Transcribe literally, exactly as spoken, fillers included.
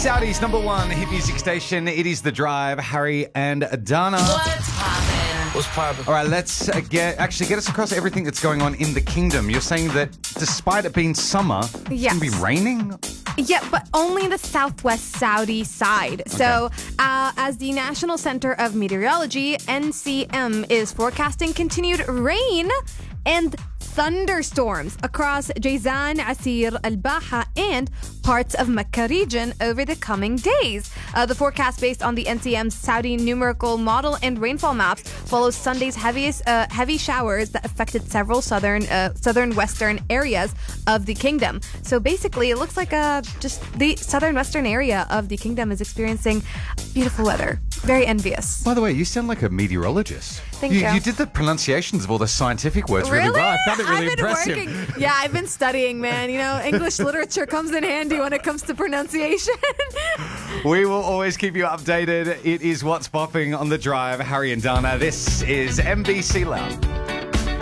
Saudi's number one hit music station. It is The Drive. Harry and Dana. What's poppin'? What's poppin'? All right, let's uh, get actually get us across everything that's going on in the kingdom. You're saying that despite it being summer, it's Yes. going to be raining? Yeah, but only the southwest Saudi side. So, uh, as the National Center of Meteorology, N C M, is forecasting continued rain and thunderstorms across Jizan, Asir, Al-Baha, and parts of Mecca region over the coming days. Uh, the forecast, based on the N C M's Saudi numerical model and rainfall maps, follows Sunday's heaviest uh, heavy showers that affected several southern uh, southern western areas of the kingdom. So basically, it looks like uh, just the southern western area of the kingdom is experiencing beautiful weather. Very envious. By the way, you sound like a meteorologist. Thank you. you. You did the pronunciations of all the scientific words really, well. I found it really I've been impressive. working. Yeah, I've been studying, man. You know, English literature comes in handy when it comes to pronunciation. We will always keep you updated. It is What's Popping on The Drive. Harry and Dana. This is M B C Loud.